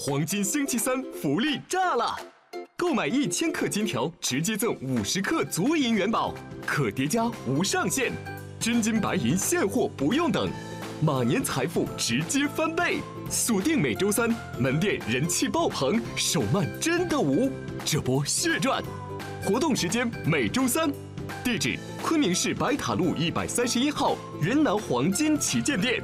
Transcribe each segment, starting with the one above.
黄金星期三福利炸了！购买1000克金条，直接赠50克足银元宝，可叠加无上限，真金白银现货不用等，马年财富直接翻倍！锁定每周三，门店人气爆棚，手慢真的无，这波血赚！活动时间每周三，地址昆明市白塔路131号云南黄金旗舰店。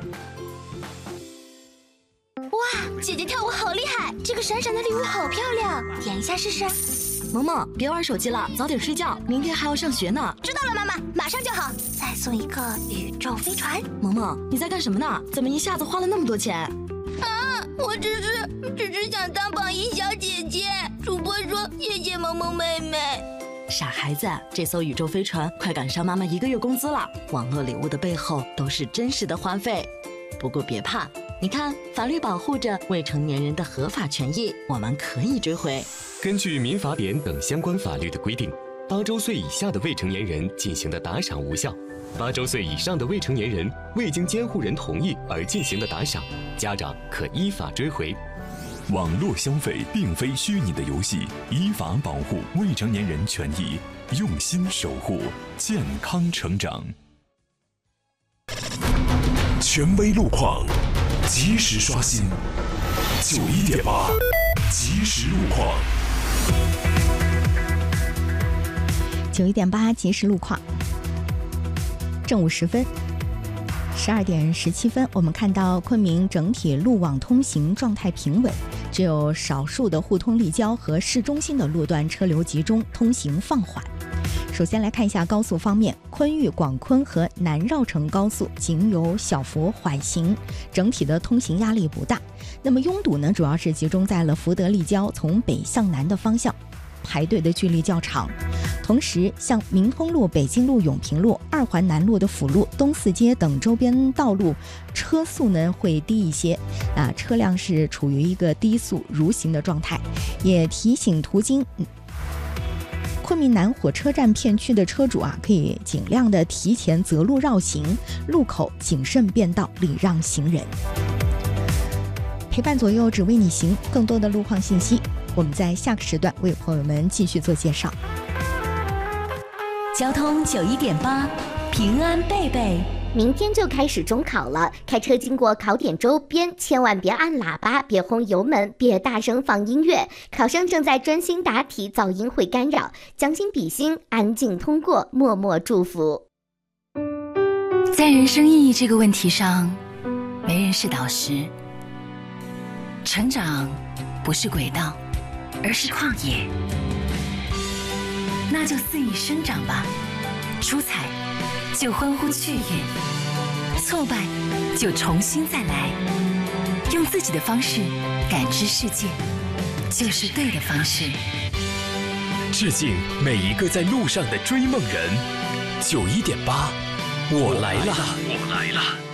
哇，姐姐跳舞好厉害！这个闪闪的礼物好漂亮，点一下试试。 萌萌，别玩手机了，早点睡觉，明天还要上学呢。 知道了，妈妈，马上就好。再送一个宇宙飞船。 萌萌，你在干什么呢？怎么一下子花了那么多钱？ 啊，我只是想当榜一小姐姐。主播说谢谢萌萌妹妹。 傻孩子，这艘宇宙飞船快赶上妈妈1个月工资了。网络礼物的背后都是真实的花费。不过别怕，你看，法律保护着未成年人的合法权益，我们可以追回。 根据民法典等相关法律的规定，8周岁以下的未成年人进行的打赏无效；8周岁以上的未成年人未经监护人同意而进行的打赏，家长可依法追回。 网络消费并非虚拟的游戏，依法保护未成年人权益，用心守护健康成长。权威路况，及时刷新。91.8，即时路况。 91.8即时路况。正午10分，12点17分，我们看到昆明整体路网通行状态平稳，只有少数的互通立交和市中心的路段车流集中，通行放缓。首先来看一下高速方面，昆玉广昆和南绕城高速仅有小幅缓行，整体的通行压力不大。那么拥堵呢，主要是集中在了福德立交从北向南的方向，排队的距离较长。同时，像明通路、北京路、永平路、2环南路的辅路、东四街等周边道路，车速呢会低一些，车辆是处于一个低速蠕行的状态。也提醒途经昆明南火车站片区的车主可以尽量的提前择路绕行，路口谨慎变道，礼让行人。陪伴左右，只为你行。更多的路况信息，我们在下个时段为朋友们继续做介绍。 交通91.8，平安贝贝。 明天就开始中考了，开车经过考点周边，千万别按喇叭，别轰油门，别大声放音乐。考生正在专心答题，噪音会干扰。将心比心，安静通过，默默祝福。 在人生意义这个问题上，没人是导师。成长不是轨道，而是旷野。那就肆意生长吧，出彩就欢呼雀跃，挫败就重新再来，用自己的方式感知世界，就是对的方式。 致敬每一个在路上的追梦人。91.8，我来了，我来了。